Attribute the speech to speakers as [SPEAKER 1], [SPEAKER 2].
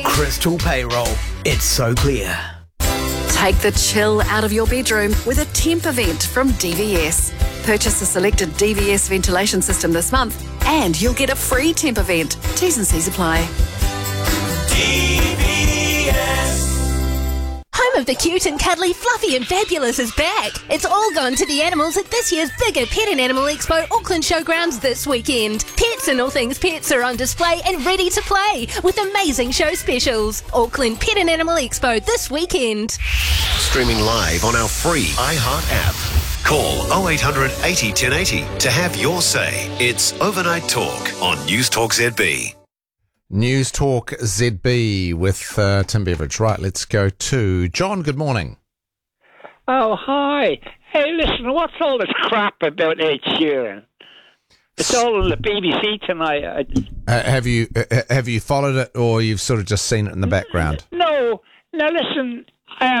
[SPEAKER 1] Crystal Payroll. It's so clear.
[SPEAKER 2] Take the chill out of your bedroom with a temp event from DVS. Purchase a selected DVS ventilation system this month and you'll get a free temp event. T's and C's apply.
[SPEAKER 3] Home of the cute and cuddly, fluffy and fabulous is back. It's all gone to the animals at this year's bigger Pet and Animal Expo Auckland Showgrounds this weekend. Pets and all things pets are on display and ready to play with amazing show specials. Auckland Pet and Animal Expo this weekend.
[SPEAKER 4] Streaming live on our free iHeart app. Call 0800 80 1080 to have your say. It's Overnight Talk on News Talk ZB.
[SPEAKER 5] News Talk ZB with Tim Beveridge. Right, let's go to John. Good morning.
[SPEAKER 6] Oh, hi. Hey, listen, what's all this crap about Ed Sheeran? It's all on the BBC tonight.
[SPEAKER 5] Have you followed it, or you've sort of just seen it in the background?
[SPEAKER 6] No. Now, listen,